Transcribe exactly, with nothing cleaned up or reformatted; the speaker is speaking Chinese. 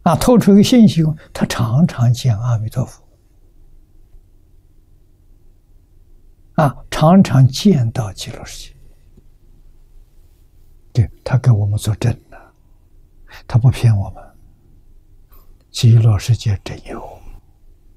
啊，透出一个信息，他常常见阿弥陀佛，啊，常常见到极乐世界。对，他给我们作证了，他不骗我们，极乐世界真有。